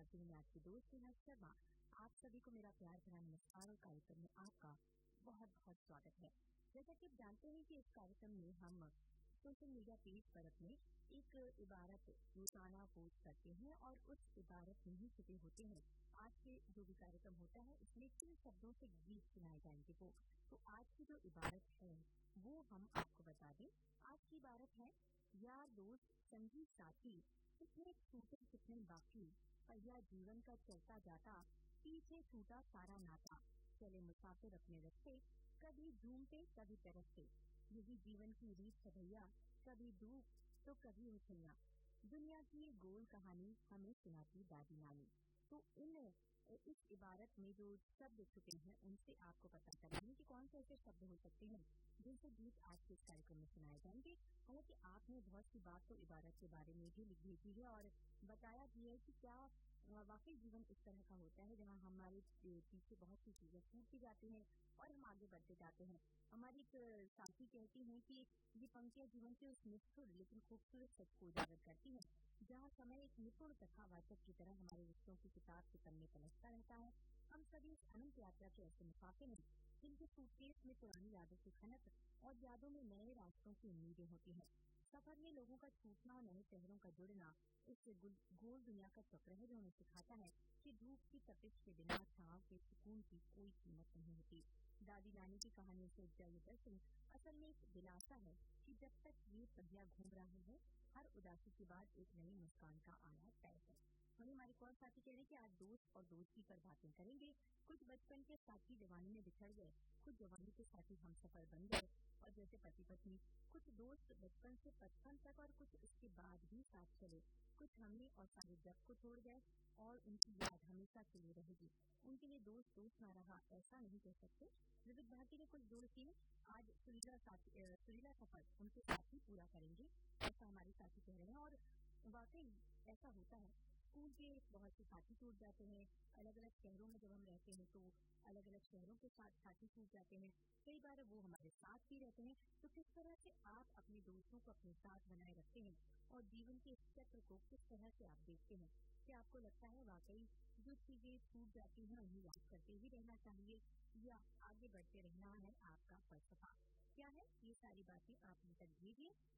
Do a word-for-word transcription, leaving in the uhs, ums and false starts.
करती हूँ मैं आपकी दोस्त नेहा शर्मा। आप सभी को मेरा प्यार भरा नमस्कार और कार्यक्रम में आपका बहुत बहुत स्वागत है। जैसा कि आप जानते हैं कि इस कार्यक्रम में हम सोशल मीडिया पेज पर अपने एक इबारत रोजाना पोस्ट करते हैं और उस इबारत में ही छुपे होते हैं आज के जो भी कार्यक्रम होता है उसमें किन शब्दों से गीत सुनाए जाएंगे वो। तो आज की जो इबारत है वो हम आपको बता दें। आज की इबारत है यार दोस्त संगी साथी, कितने छूटे कितने बाकी, पहिया जीवन का चलता जाता, पीछे छूटा सारा नाता, चले मुसाफिर अपने रास्ते, कभी झूमते कभी तरसते, यही जीवन की रीत है भैया, कभी डूब तो कभी उछलना, दुनिया की ये गोल कहानी हमें सुनाती दादी नानी। तो इन इस इबारत में जो शब्द छुपे हैं उनसे आपको पता करेंगे कि कौन से ऐसे शब्द हो सकते हैं जिनसे गीत आज के इस कार्यक्रम में सुनाए जाएंगे। हालांकि आपने बहुत सी बात तो इबारत के बारे में भी लिख भेजी है और बताया भी है कि क्या वाकई जीवन इस तरह का होता है जहाँ हमारे पीछे बहुत सी चीजें छूटती जाती हैं और हम आगे बढ़ते जाते हैं। हमारी एक साथी कहती हैं कि ये पंक्तियां जीवन के उस निष्ठुर लेकिन खूबसूरत सच को उजागर करती हैं जहाँ समय एक निपुण कथावाचक की तरह हमारे रिश्तों की किताब के पन्ने पलटता रहता है। हम सभी इस अनंत यात्रा के ऐसे मुसाफिर हैं जिनके सूटकेस में पुरानी यादों की खनक और यादों में नए रास्तों की उम्मीदें होती हैं। सफर में लोगों का छूटना और नए शहरों का जुड़ना इस गोल दुनिया का चक्र है जो हमें सिखाता है कि धूप की तपिश के बिना छांव के सुकून की कोई कीमत नहीं होती। दादी नानी की कहानियों से उपजा ये दर्शन असल में एक दिलासा है कि जब तक ये पहिया घूम रहा है हर उदासी के बाद एक नई मुस्कान का आना तय है। वहीं हमारे और साथी कह रहे हैं कि आज दोस्त और दोस्ती पर बातें करेंगे। कुछ बचपन के साथी जवानी में बिछड़ गए, कुछ जवानी के साथी हम सफर बन गए और जैसे पति पत्नी, कुछ दोस्त बचपन से बचपन तक और कुछ उसके बाद भी साथ चले, कुछ हमने और सारे जग को छोड़ गए और उनकी याद हमेशा के लिए रहेगी। उनके लिए दोस्त दोस्त ना रहा ऐसा नहीं कह सकते। विविध भारती के कुछ दोस्त ही आज सुरीला साथी सुरीला सफर उनके साथ ही पूरा करेंगे ऐसा हमारे साथी कह रहे हैं और वाकई ऐसा होता है। स्कूल के बहुत से साथी टूट जाते हैं, अलग अलग शहरों में जब हम रहते हैं तो अलग अलग शहरों के साथ साथी टूट जाते हैं, कई बार वो हमारे साथ भी रहते हैं। तो किस तरह से आप अपने दोस्तों को अपने साथ बनाए रखते हैं और जीवन के इस चक्र को किस तरह से आप देखते हैं? क्या आपको लगता है वाकई जो चीजें छूट जाती हैं उन्हें याद करते ही रहना चाहिए या आगे बढ़ते रहना है आपका फलसफा? क्या है ये सारी बातें आप हम तक भेजिए